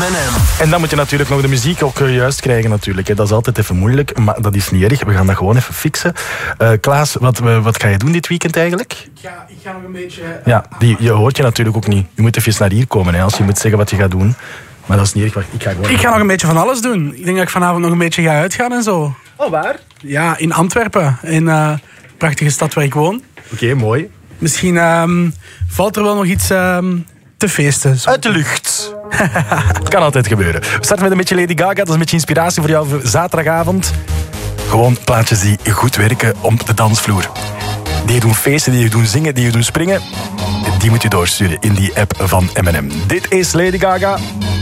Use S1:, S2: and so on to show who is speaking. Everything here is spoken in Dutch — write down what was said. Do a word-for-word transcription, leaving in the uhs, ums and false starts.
S1: M.
S2: En dan moet je natuurlijk nog de muziek ook juist krijgen natuurlijk. Hè. Dat is altijd even moeilijk, maar dat is niet erg. We gaan dat gewoon even fixen. Uh, Klaas, wat, wat ga je doen dit weekend eigenlijk?
S3: Ik ga, ik ga nog een beetje... Uh,
S2: ja, die, je hoort je natuurlijk ook niet. Je moet even naar hier komen hè, als je moet zeggen wat je gaat doen. Maar dat is niet erg. Wacht, ik ga gewoon...
S3: Ik ga nog een beetje van alles doen. Ik denk dat ik vanavond nog een beetje ga uitgaan en zo.
S2: Oh, waar?
S3: Ja, in Antwerpen. In uh, de prachtige stad waar ik woon.
S2: Oké, okay, mooi.
S3: Misschien um, valt er wel nog iets um, te feesten. Zo.
S2: Uit de lucht. Het kan altijd gebeuren. We starten met een beetje Lady Gaga. Dat is een beetje inspiratie voor jou voor zaterdagavond. Gewoon plaatjes die goed werken op de dansvloer. Die je doen feesten, die je doen zingen, die je doen springen. Die moet je doorsturen in die app van M en M. Dit is Lady Gaga.